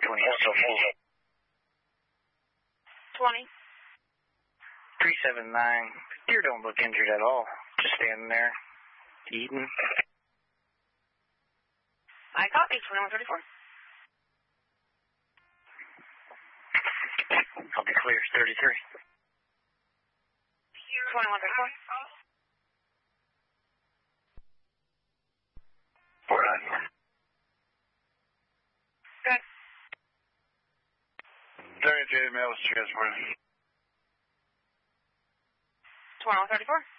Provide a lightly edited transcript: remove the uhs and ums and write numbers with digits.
20. 379. Deer don't look injured at all. Just standing there, eating. I copy, 2134. I'll be clear, 33. 2134. We're on. Good. 33 mail was transported. 2134.